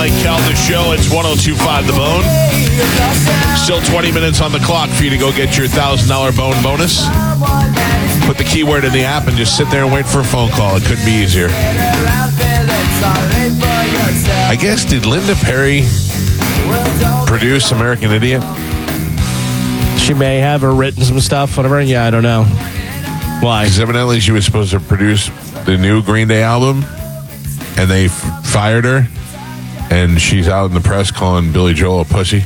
Mike Calda Show. It's 102.5 The Bone. Still 20 minutes on the clock for you to go get your $1,000 Bone bonus. Put the keyword in the app and just sit there and wait for a phone call. It couldn't be easier. I guess, did Linda Perry produce American Idiot? She may have or written some stuff, whatever. Yeah, I don't know. Why? Because evidently she was supposed to produce the new Green Day album, and they fired her, and she's out in the press calling Billy Joel a pussy.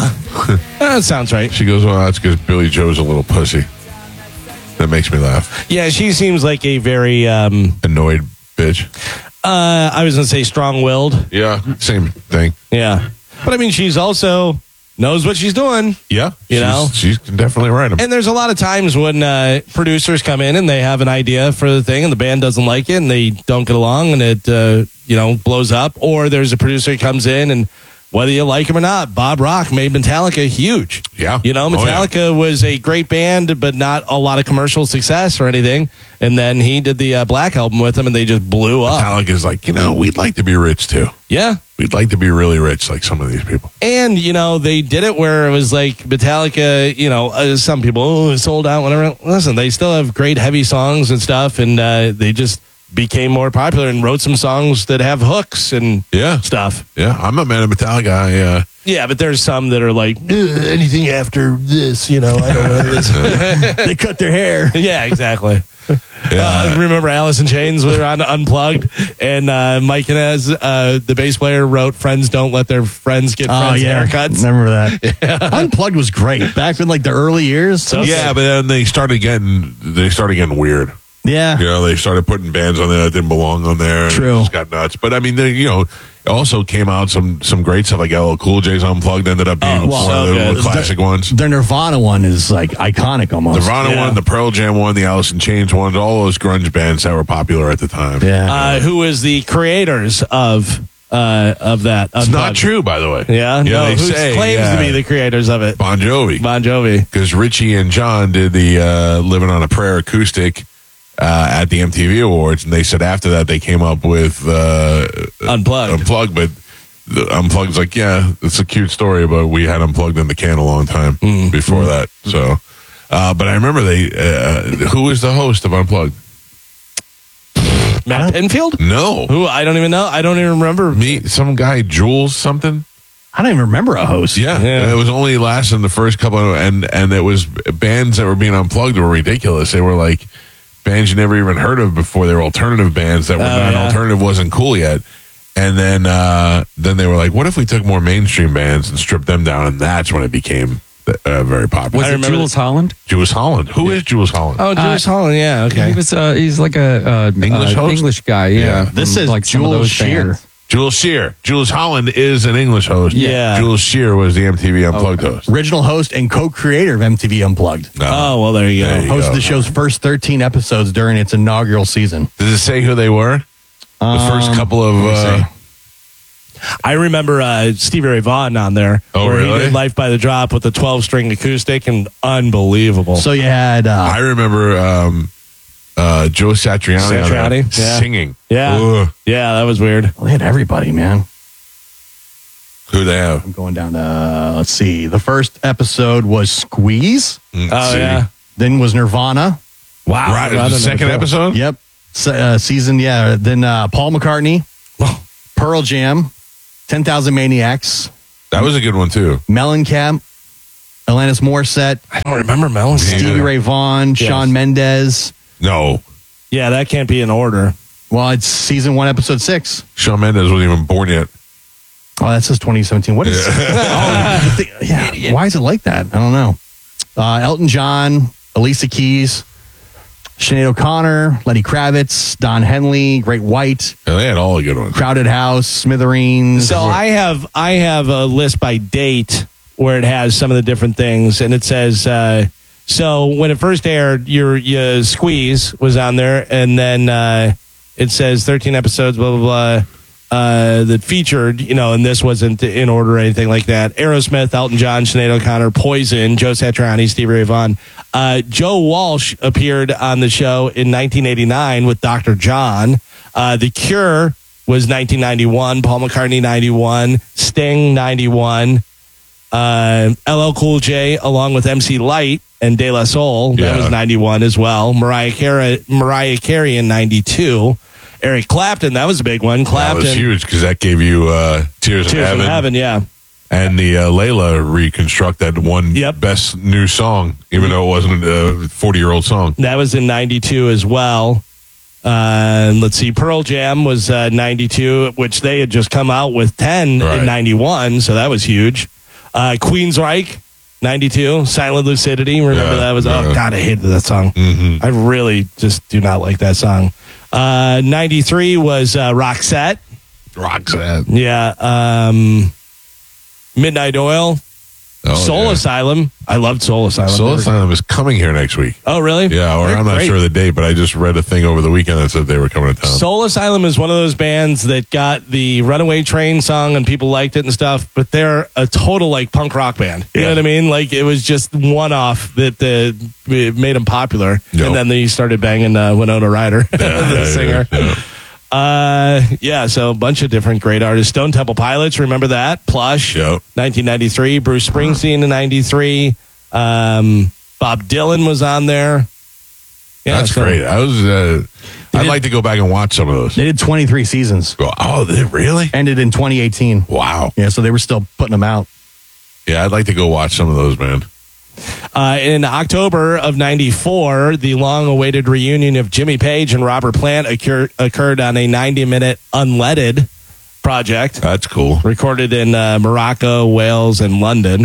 That sounds right. She goes, well, that's because Billy Joe's a little pussy. That makes me laugh. Yeah, she seems like a very... annoyed bitch. I was going to say strong-willed. Yeah, same thing. Yeah. But, I mean, she's also... knows what she's doing. Yeah. She's definitely right. And there's a lot of times when producers come in and they have an idea for the thing and the band doesn't like it and they don't get along and it, blows up. Or there's a producer who comes in and whether you like him or not, Bob Rock made Metallica huge. Yeah. Metallica was a great band, but not a lot of commercial success or anything. And then he did the Black Album with them and they just blew up. Metallica's like, we'd like to be rich too. Yeah. We'd like to be really rich like some of these people. And, they did it where it was like Metallica, some people, sold out, whatever. Listen, they still have great heavy songs and stuff, and they just became more popular and wrote some songs that have hooks and stuff. Yeah, I'm a man of Metallica. Yeah, but there's some that are like, anything after this, I don't know this. They cut their hair. Yeah, exactly. Remember Alice in Chains were on Unplugged, and Mike Inez, the bass player, wrote "Friends don't let their friends get friends haircuts." Remember that? Yeah. Unplugged was great back in the early years. But then they started getting weird. Yeah, they started putting bands on there that didn't belong on there. True, it just got nuts. But I mean, it also came out some great stuff like LL Cool J's Unplugged ended up being one of the classic ones. Their Nirvana one is iconic almost. Nirvana one, the Pearl Jam one, the Alice in Chains ones, all those grunge bands that were popular at the time. Yeah, who was the creators of that? Unplugged? It's not true, by the way. Yeah, no. Who claims to be the creators of it? Bon Jovi. Because Richie and John did the "Living on a Prayer" acoustic. At the MTV Awards, and they said after that they came up with Unplugged, but the Unplugged's like, yeah, it's a cute story, but we had Unplugged in the can a long time before that. So, but I remember who was the host of Unplugged? Matt Pinfield? No. Who? I don't even know. I don't even remember. Some guy, Jules something. I don't even remember a host. Yeah. And it was only lasting the first couple and it was bands that were being unplugged were ridiculous. They were like bands you never even heard of before. They were alternative bands that were not alternative wasn't cool yet. And then they were like, what if we took more mainstream bands and stripped them down? And that's when it became very popular. Was it Jules Holland? Jules Holland. Who is Jules Holland? Oh, Jules Holland. Yeah. Okay. He was. He's like a English host? English guy. Yeah. This is like Jules Shear. Jules Shear. Jules Holland is an English host. Yeah. Jules Shear was the MTV Unplugged host. Original host and co-creator of MTV Unplugged. Oh, well, there you go. Hosted the show's first 13 episodes during its inaugural season. Does it say who they were? The first couple of... I remember Stevie Ray Vaughan on there. Oh, where really? He did Life by the Drop with the 12-string acoustic, and unbelievable. So you had... I remember... Joe Satriani singing. Yeah. Ugh. Yeah, that was weird. Well, they had everybody, man. Who they have? I'm going down to, let's see. The first episode was Squeeze. Yeah. Then was Nirvana. Wow. Right, the second episode? Yep. Season, yeah. Then Paul McCartney. Pearl Jam. 10,000 Maniacs. That was a good one, too. Mellencamp. Alanis Morissette. I don't remember Melon. Stevie Ray Vaughan. Yes. Shawn Mendes. No. Yeah, that can't be in order. Well, it's season 1, episode 6. Shawn Mendes wasn't even born yet. Oh, that says 2017. What is yeah. Why is it like that? I don't know. Elton John, Alicia Keys, Sinead O'Connor, Lenny Kravitz, Don Henley, Great White. Yeah, they had all the good ones. Crowded House, Smithereens. So I have a list by date where it has some of the different things, and it says so when it first aired, your Squeeze was on there, and then it says 13 episodes, blah blah blah. That featured, and this wasn't in order or anything like that. Aerosmith, Elton John, Sinead O'Connor, Poison, Joe Satriani, Stevie Ray Vaughan. Joe Walsh appeared on the show in 1989 with Dr. John. The Cure was 1991. Paul McCartney, 91. Sting, 91. LL Cool J, along with MC Lyte and De La Soul, that was 91 as well. Mariah Carey in 92. Eric Clapton, that was a big one. Clapton, That was huge because that gave you Tears in Heaven. yeah. And the Layla reconstruct that one best new song, even though it wasn't a 40-year-old song. That was in 92 as well. Let's see, Pearl Jam was 92, which they had just come out with 10 in 91, so that was huge. Queensryche, 92. Silent Lucidity, remember that was, oh God, I hated that song. Mm-hmm. I really just do not like that song. 93 was Roxette. Roxette. Yeah. Midnight Oil. Soul Asylum. I loved Soul Asylum. Soul Asylum is coming here next week. Oh, really? Yeah, or I'm not sure of the date, but I just read a thing over the weekend that said they were coming to town. Soul Asylum is one of those bands that got the Runaway Train song and people liked it and stuff, but they're a total like punk rock band. You know what I mean? Like it was just one off that it made them popular, and then they started banging Winona Ryder, the singer. So a bunch of different great artists. Stone Temple Pilots, remember that? Plush, 1993. Bruce Springsteen in 93. Bob Dylan was on there. Yeah, that's great. I'd like to go back and watch some of those. They did 23 seasons. Oh, they really? Ended in 2018. Wow. Yeah, so they were still putting them out. Yeah, I'd like to go watch some of those, man. In October of 94, the long-awaited reunion of Jimmy Page and Robert Plant occurred on a 90-minute unleaded project. That's cool. Recorded in Morocco, Wales, and London.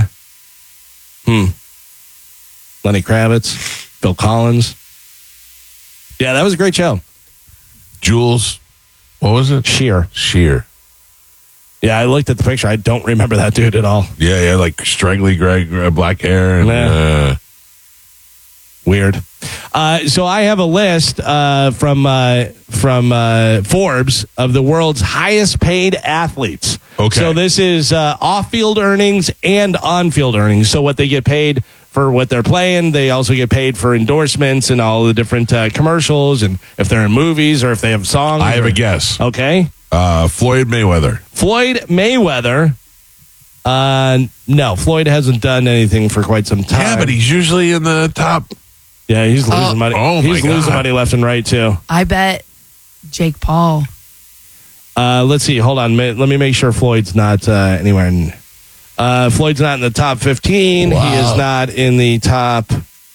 Lenny Kravitz, Phil Collins. Yeah, that was a great show. Jules, what was it? Shear. Yeah, I looked at the picture. I don't remember that dude at all. Yeah, like straggly black hair. And, weird. So I have a list from Forbes of the world's highest paid athletes. Okay. So this is off-field earnings and on-field earnings. So what they get paid for what they're playing, they also get paid for endorsements and all the different commercials, and if they're in movies or if they have songs. I have a guess. Okay. Floyd Mayweather. No, Floyd hasn't done anything for quite some time. Yeah, but he's usually in the top. Yeah, he's losing money. Oh, he's my God. losing money left and right, too. I bet Jake Paul. Let's see. Hold on. Let me make sure Floyd's not anywhere. Floyd's not in the top 15. Wow. He is not in the top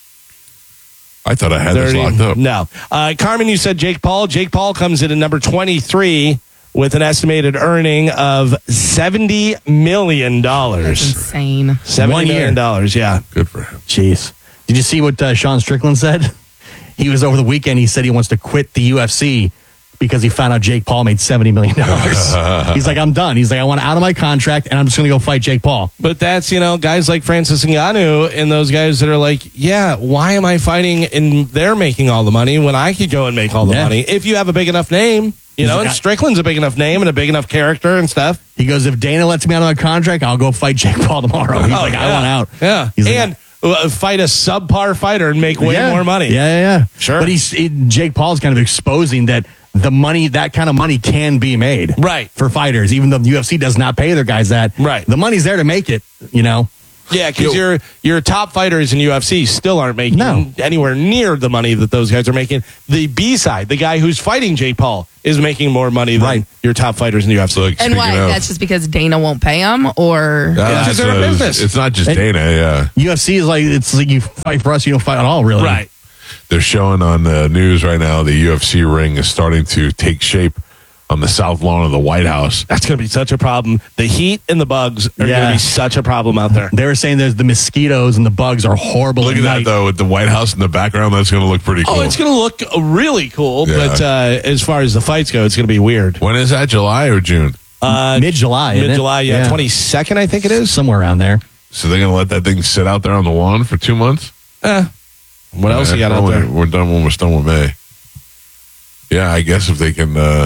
I thought I had 30. this locked up. No. Carmen, you said Jake Paul. Jake Paul comes in at number 23 with an estimated earning of $70 million. That's insane. $70 million, yeah. Good for him. Jeez. Did you see what Sean Strickland said? He was over the weekend. He said he wants to quit the UFC because he found out Jake Paul made $70 million. He's like, I'm done. He's like, I want out of my contract, and I'm just going to go fight Jake Paul. But that's, guys like Francis Ngannou and those guys that are like, yeah, why am I fighting and they're making all the money when I could go and make all the money? If you have a big enough name, and Strickland's a big enough name and a big enough character and stuff. He goes, if Dana lets me out of my contract, I'll go fight Jake Paul tomorrow. He's like, I want out. Yeah. He's and fight a subpar fighter and make way more money. Yeah. Sure. But Jake Paul's kind of exposing that the money, that kind of money can be made. Right. For fighters, even though the UFC does not pay their guys that. Right. The money's there to make it, Yeah, because your top fighters in UFC still aren't making anywhere near the money that those guys are making. The B side, the guy who's fighting Jake Paul, is making more money than your top fighters in the UFC. Look, And why? That's just because Dana won't pay him, or it's their business. It's not just Dana, yeah. UFC is it's like you fight for us, you don't fight at all, really. Right. They're showing on the news right now the UFC ring is starting to take shape on the south lawn of the White House. That's going to be such a problem. The heat and the bugs are going to be such a problem out there. They were saying there's the mosquitoes and the bugs are horrible. Look at that, though, with the White House in the background. That's going to look pretty cool. Oh, it's going to look really cool, Yeah. but as far as the fights go, it's going to be weird. When is that, July or June? Mid-July, isn't it? Mid-July, yeah. 22nd, I think it is. Somewhere around there. So they're going to let that thing sit out there on the lawn for 2 months? What else you got out there? We're done when we're done with May. Yeah, I guess if they can...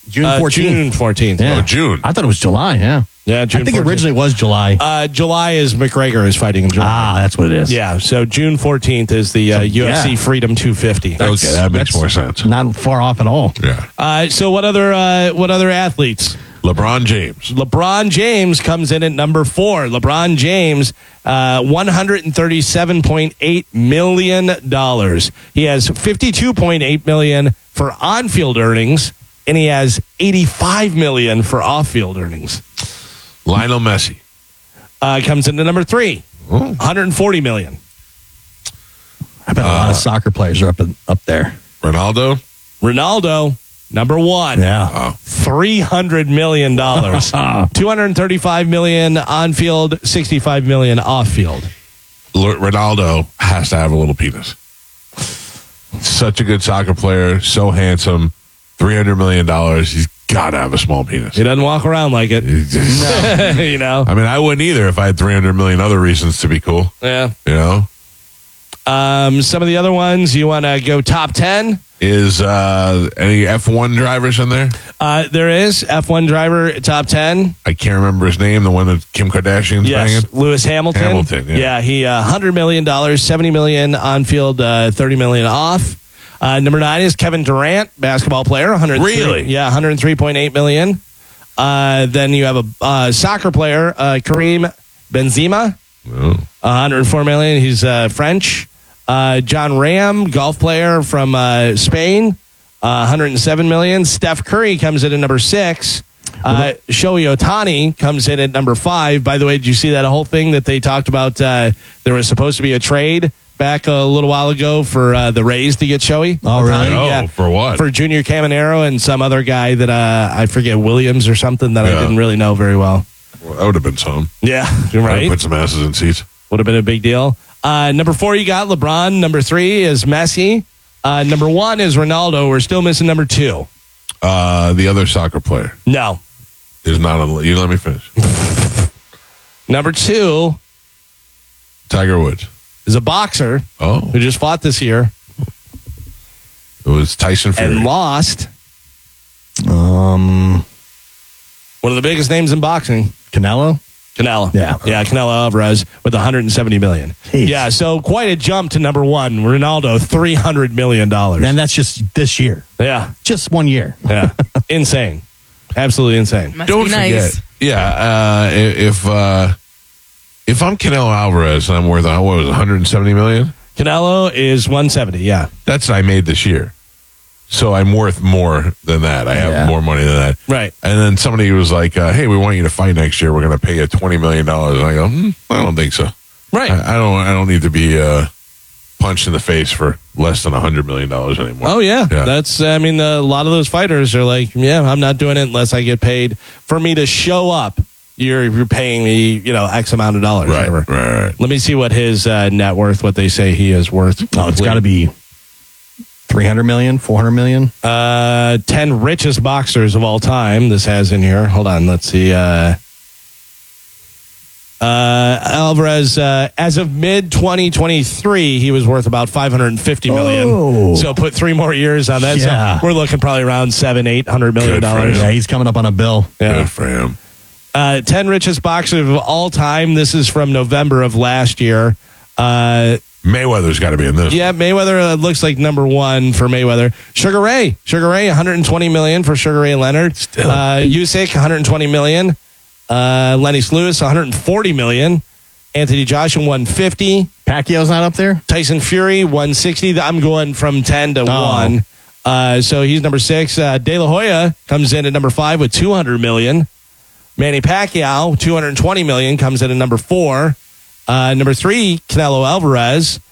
June 14th. June 14th. Yeah. Oh, June. I thought it was July, yeah. Yeah, June I think 14th. originally it was July. July is McGregor is fighting in July. That's what it is. Yeah, so June 14th is the UFC yeah. Freedom 250. Okay, that makes more sense. Not far off at all. Yeah. So what other athletes? LeBron James. LeBron James comes in at number 4. LeBron James, $137.8 million. He has $52.8 million for on-field earnings, and he has $85 million for off-field earnings. Lionel Messi. Comes into number 3, Oh. $140 million. I bet a lot of soccer players are up there. Ronaldo. Ronaldo, number 1. Yeah. $300 million. $235 million on-field, $65 million off-field. Ronaldo has to have a little penis. Such a good soccer player, so handsome, $300 million. He's got to have a small penis. He doesn't walk around like it. You know? I mean, I wouldn't either if I had 300 million other reasons to be cool. Yeah. You know? Some of the other ones, you want to go top 10? Is any F1 drivers in there? There is F1 driver top 10. I can't remember his name, the one that Kim Kardashian's Yes, banging. Lewis Hamilton. Hamilton, yeah. He $100 million, $70 million on field, $30 million off. Number 9 is Kevin Durant, basketball player. Really? Yeah, $103.8 million. Then you have a soccer player, Karim Benzema, Oh. $104 million. He's French. John Ram, golf player from Spain, $107 million. Steph Curry comes in at number 6. Shohei Ohtani comes in at number 5. By the way, did you see that whole thing that they talked about? There was supposed to be a trade back a little while ago for the Rays to get Shohei. Oh, really? Oh, for what? For Junior Caminero and some other guy that I forget, Williams or something that I Yeah. didn't really know very well. Well, that would have been some. Yeah, you're I'd right. put some asses in seats. Would have been a big deal. Number 4, you got LeBron. Number 3 is Messi. Number 1 is Ronaldo. We're still missing number 2. The other soccer player No. is not on the You let me finish. Number 2 Tiger Woods. is a boxer Oh, who just fought this year it was Tyson Fury. and lost. Um, One of the biggest names in boxing. Canelo? Canelo. Yeah. Yeah, Canelo Alvarez with $170 million. Jeez. Yeah, so quite a jump to number 1. Ronaldo, $300 million. And that's just this year. Yeah, Just 1 year. yeah. Insane. Absolutely insane. Must Don't be forget. nice. Yeah, if I'm Canelo Alvarez and I'm worth what was it, 170 million? Canelo is 170, yeah. That's what I made this year. So I'm worth more than that. I have Yeah. more money than that. Right. And then somebody was like, "Hey, we want you to fight next year. We're going to pay you $20 million." And I go, "I don't think so. Right. I don't need to be punched in the face for less than $100 million anymore." Oh yeah. Yeah. That's a lot of those fighters are like, yeah, I'm not doing it unless I get paid. For me to show up, you're paying me, X amount of dollars. Right, Whatever. right. Let me see what his net worth, what they say he is worth. Oh, it's got to be 300 million, 400 million. 10 richest boxers of all time. This has in here. Hold on. Let's see. Alvarez, as of mid 2023, he was worth about 550 million. Oh. So put 3 more years on that. Yeah. So we're looking probably around $700-800 million. Good for him. Yeah, he's coming up on a bill. Yeah. Good for him. 10 richest boxers of all time. This is from November of last year. Mayweather's got to be in this. Yeah, Mayweather looks like number 1 for Mayweather. Sugar Ray, $120 million for Sugar Ray Leonard. Still. Usyk, $120 million. Lennox Lewis, $140 million. Anthony Joshua, $150. Pacquiao's not up there? Tyson Fury, $160. I'm going from 10 to 1. So he's number 6. De La Hoya comes in at number 5 with $200 million. Manny Pacquiao, $220 million, comes in at number 4. Number 3, Canelo Alvarez,